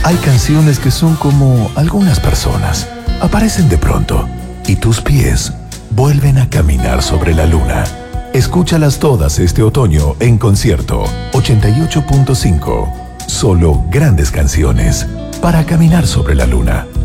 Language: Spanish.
Hay canciones que son como algunas personas. Aparecen de pronto y tus pies vuelven a caminar sobre la luna. Escúchalas todas este otoño en concierto 88.5. Solo grandes canciones para caminar sobre la luna.